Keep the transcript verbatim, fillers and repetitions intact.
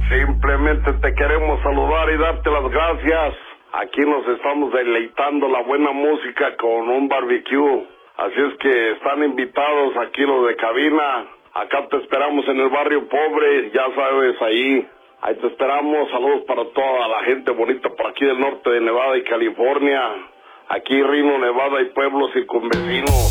Simplemente te queremos saludar y darte las gracias. Aquí nos estamos deleitando la buena música con un barbecue. Así es que están invitados aquí los de cabina. Acá te esperamos en el barrio pobre, ya sabes, ahí. Ahí te esperamos. Saludos para toda la gente bonita por aquí del norte de Nevada y California. Aquí Reno, Nevada y pueblos circunvecinos.